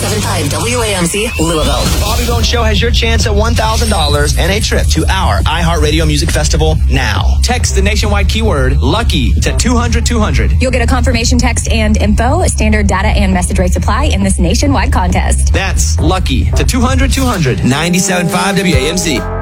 97.5 WAMC, Louisville. Bobby Bones Show has your chance at $1,000 and a trip to our iHeartRadio Music Festival now. Text the nationwide keyword LUCKY to 200-200. You'll get a confirmation text and info, standard data and message rate supply in this nationwide contest. That's LUCKY to 200-200. 97.5 WAMC.